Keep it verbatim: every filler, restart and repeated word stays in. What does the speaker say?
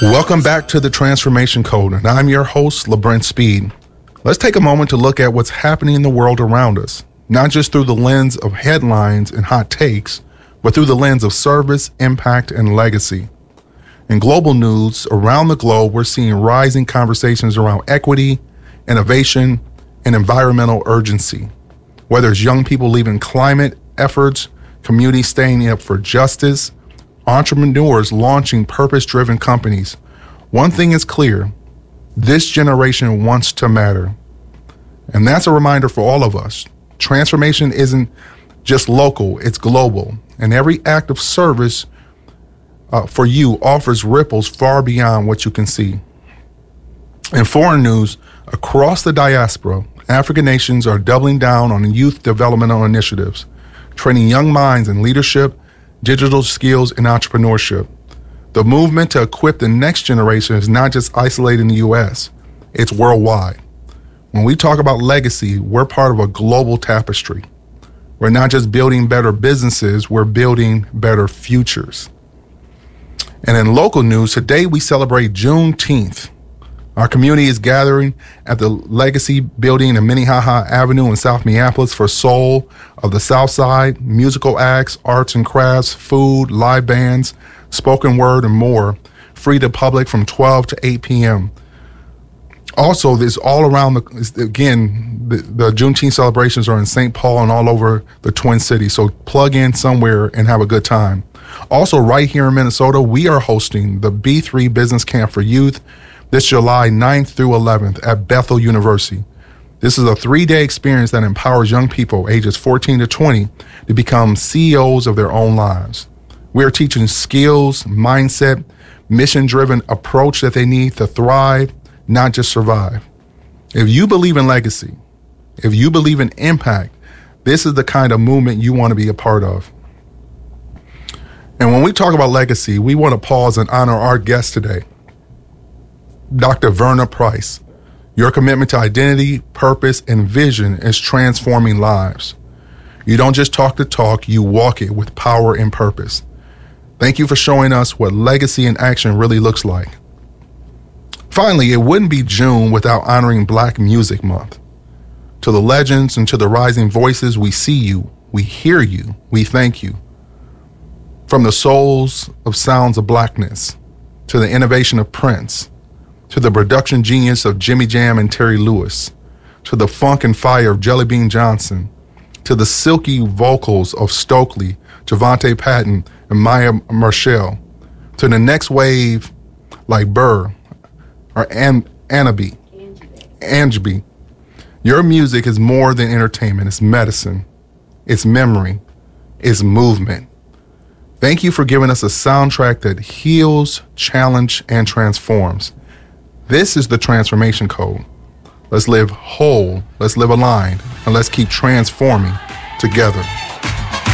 Welcome back to the Transformation Code, and I'm your host, LeBrent Speed. Let's take a moment to look at what's happening in the world around us, not just through the lens of headlines and hot takes, but through the lens of service, impact, and legacy. In global news, around the globe, we're seeing rising conversations around equity, innovation, and environmental urgency. Whether it's young people leading climate efforts, communities standing up for justice, entrepreneurs launching purpose-driven companies, one thing is clear: this generation wants to matter. And that's a reminder for all of us. Transformation isn't just local, it's global. And every act of service uh, for you offers ripples far beyond what you can see. In foreign news, across the diaspora, African nations are doubling down on youth developmental initiatives, training young minds in leadership, digital skills, and entrepreneurship. The movement to equip the next generation is not just isolated in the U S, it's worldwide. When we talk about legacy, we're part of a global tapestry. We're not just building better businesses, we're building better futures. And in local news, today we celebrate Juneteenth. Our community is gathering at the Legacy Building in Minnehaha Avenue in South Minneapolis for Soul of the South Side, musical acts, arts and crafts, food, live bands, spoken word, and more, free to public from twelve to eight p.m. Also, this all around, the again, the, the Juneteenth celebrations are in Saint Paul and all over the Twin Cities, so plug in somewhere and have a good time. Also, right here in Minnesota, we are hosting the B three Business Camp for Youth this July ninth through eleventh at Bethel University. This is a three-day experience that empowers young people ages fourteen to twenty to become C E Os of their own lives. We are teaching skills, mindset, mission-driven approach that they need to thrive, not just survive. If you believe in legacy, if you believe in impact, this is the kind of movement you want to be a part of. And when we talk about legacy, we want to pause and honor our guest today, Doctor Verna Price. Your commitment to identity, purpose, and vision is transforming lives. You don't just talk the talk, you walk it with power and purpose. Thank you for showing us what legacy in action really looks like. Finally, it wouldn't be June without honoring Black Music Month. To the legends and to the rising voices, we see you, we hear you, we thank you. From the souls of sounds of blackness, to the innovation of Prince, to the production genius of Jimmy Jam and Terry Lewis, to the funk and fire of Jelly Bean Johnson, to the silky vocals of Stokely, Javante Patton, and Maya Marshall, to the next wave like Burr or An- Anabi, Angie. Your music is more than entertainment, it's medicine, it's memory, it's movement. Thank you for giving us a soundtrack that heals, challenges, and transforms. This is the Transformation Code. Let's live whole, let's live aligned, and let's keep transforming together.